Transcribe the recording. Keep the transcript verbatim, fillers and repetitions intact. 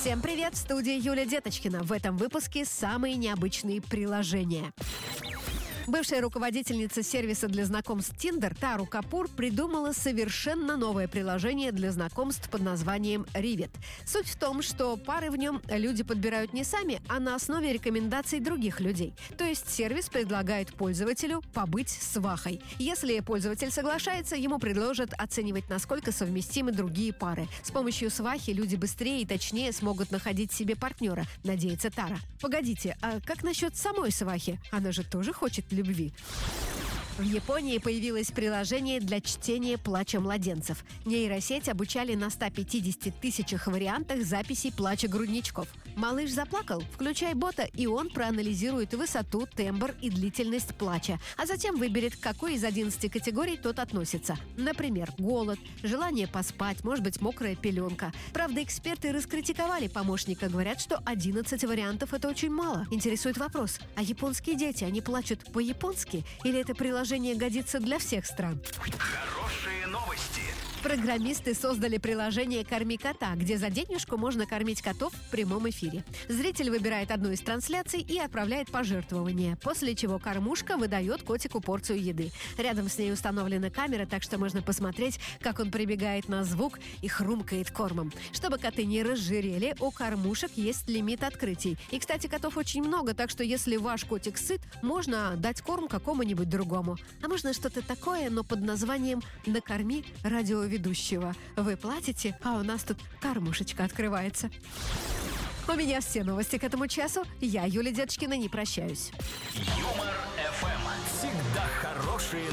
Всем привет! В студии Юлия Деточкина. В этом выпуске самые необычные приложения. Бывшая руководительница сервиса для знакомств Tinder Тару Капур придумала совершенно новое приложение для знакомств под названием Rivet. Суть в том, что пары в нем люди подбирают не сами, а на основе рекомендаций других людей. То есть сервис предлагает пользователю побыть свахой. Если пользователь соглашается, ему предложат оценивать, насколько совместимы другие пары. С помощью свахи люди быстрее и точнее смогут находить себе партнера, надеется Тара. Погодите, а как насчет самой свахи? Она же тоже хочет любви. В Японии появилось приложение для чтения плача младенцев. Нейросеть обучали на ста пятидесяти тысячах вариантах записей плача грудничков. Малыш заплакал? Включай бота, и он проанализирует высоту, тембр и длительность плача, а затем выберет, к какой из одиннадцати категорий тот относится. Например, голод, желание поспать, может быть, мокрая пеленка. Правда, эксперты раскритиковали помощника, говорят, что одиннадцать вариантов – это очень мало. Интересует вопрос, а японские дети, они плачут по-японски? Или это приложение годится для всех стран? Хорошие новости. Программисты создали приложение «Корми кота», где за денежку можно кормить котов в прямом эфире. Зритель выбирает одну из трансляций и отправляет пожертвование, после чего кормушка выдает котику порцию еды. Рядом с ней установлена камера, так что можно посмотреть, как он прибегает на звук и хрумкает кормом. Чтобы коты не разжирели, у кормушек есть лимит открытий. И, кстати, котов очень много, так что если ваш котик сыт, можно дать корм какому-нибудь другому. А можно что-то такое, но под названием «Накорми радиоведущего». Вы платите, а у нас тут кормушечка открывается. У меня все новости к этому часу. Я, Юлия Деточкина, не прощаюсь. Юмор эф эм. Всегда хорошие